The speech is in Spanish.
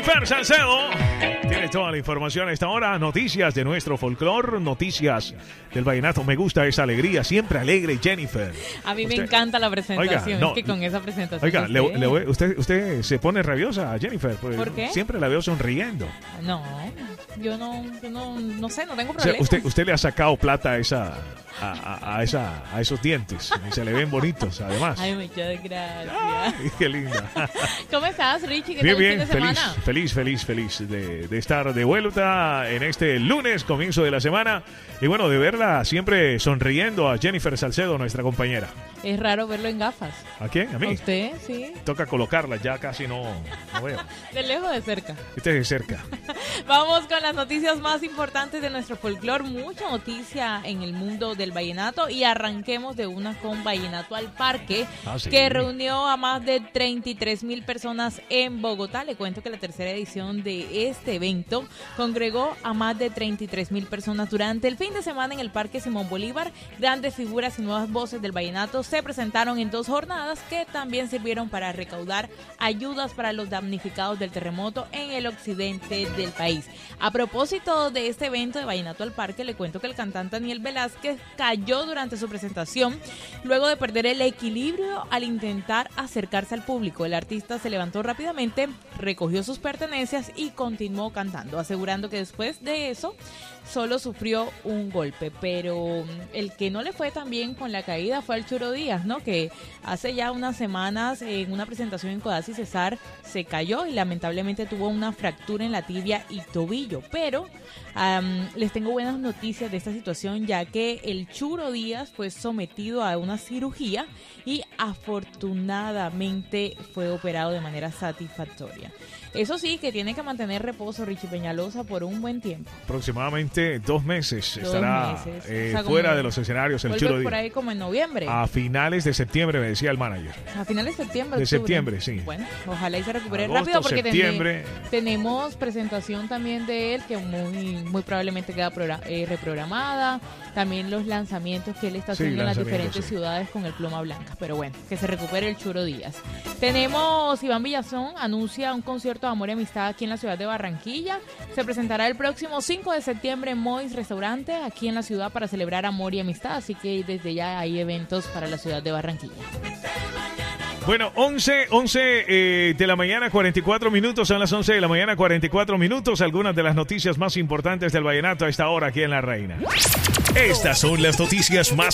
Jennifer Salcedo tiene toda la información a esta hora. Noticias de nuestro folclore, noticias del vallenato. Me gusta esa alegría, siempre alegre, Jennifer. A mí me encanta la presentación. Oiga, no, es que con esa presentación. Oiga, usted se pone rabiosa, Jennifer. ¿Por qué? Siempre la veo sonriendo. No, yo no sé, no tengo O sea, problema. usted le ha sacado plata a esos dientes. Se le ven bonitos, además. Ay, muchas gracias. Ay, qué linda. ¿Cómo estás, Richie? ¿Qué tal Bien, el fin de semana? feliz de estar de vuelta en este lunes, comienzo de la semana. Y bueno, de verla siempre sonriendo a Jennifer Salcedo, nuestra compañera. Es raro verlo en gafas. ¿A quién? ¿A mí? ¿A usted? Sí. Toca colocarlas, ya casi no veo. De lejos o de cerca. Este es de cerca. Vamos con las noticias más importantes de nuestro folclore. Mucha noticia en el mundo del vallenato y arranquemos de una con Vallenato al Parque, ¿Sí? Que reunió a más de 33,000 personas en Bogotá. Le cuento que la tercera edición de este evento congregó a más de 33,000 personas durante el fin de semana en el Parque Simón Bolívar. Grandes figuras y nuevas voces del vallenato se presentaron en 2 jornadas que también sirvieron para recaudar ayudas para los damnificados del terremoto en el occidente del país. A propósito de este evento de Vallenato al Parque, le cuento que el cantante Daniel Velázquez cayó durante su presentación luego de perder el equilibrio al intentar acercarse al público. El artista se levantó rápidamente, recogió sus pertenencias y continuó cantando, asegurando que después de eso solo sufrió un golpe, pero el que no le fue tan bien con la caída fue al Churo Díaz, ¿no? Que hace ya unas semanas en una presentación en Codazzi Cesar se cayó y lamentablemente tuvo una fractura en la tibia y tobillo, pero les tengo buenas noticias de esta situación, ya que el Churo Díaz fue sometido a una cirugía y afortunadamente fue operado de manera satisfactoria. Eso sí, que tiene que mantener reposo Richie Peñalosa por un buen tiempo. Aproximadamente 2 meses estará O sea, fuera de los escenarios el Churo Díaz. Por ahí como en noviembre. A finales de septiembre, me decía el manager. A finales de septiembre. De octubre. septiembre, sí. Bueno, ojalá y se recupere Agosto, rápido porque septiembre. tenemos presentación también de él que muy probablemente queda reprogramada. También los lanzamientos que él está haciendo en las diferentes ciudades con el Pluma Blanca. Pero bueno, que se recupere el Churo Díaz. Tenemos Iván Villazón, anuncia un concierto de amor y amistad aquí en la ciudad de Barranquilla. Se presentará el próximo 5 de septiembre en Mois Restaurante, aquí en la ciudad, para celebrar amor y amistad. Así que desde ya hay eventos para la ciudad de Barranquilla. Bueno, 11 de la mañana, 44 minutos, son las 11 de la mañana, 44 minutos, algunas de las noticias más importantes del vallenato a esta hora aquí en La Reina. Estas son las noticias más